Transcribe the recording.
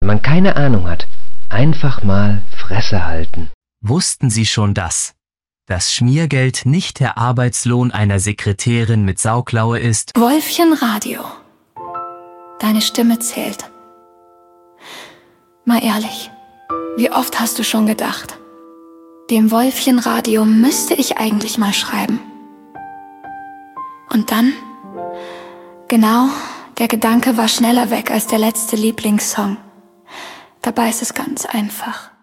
wenn man keine Ahnung hat, einfach mal Fresse halten. Wussten Sie schon das Schmiergeld nicht der Arbeitslohn einer Sekretärin mit Sauklaue ist? Wolfchen Radio. Deine Stimme zählt. Mal ehrlich, wie oft hast du schon gedacht, dem Wolfchen Radio müsste ich eigentlich mal schreiben. Und dann, genau, der Gedanke war schneller weg als der letzte Lieblingssong. Dabei ist es ganz einfach.